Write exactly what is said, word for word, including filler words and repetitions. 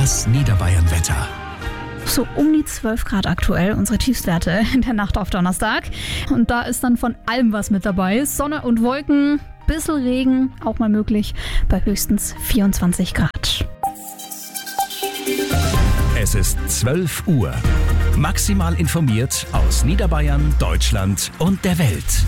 Das Niederbayern-Wetter. So um die zwölf Grad aktuell, unsere Tiefstwerte in der Nacht auf Donnerstag. Und da ist dann von allem was mit dabei. Sonne und Wolken, bisschen Regen, auch mal möglich, bei höchstens vierundzwanzig Grad. Es ist zwölf Uhr. Maximal informiert aus Niederbayern, Deutschland und der Welt.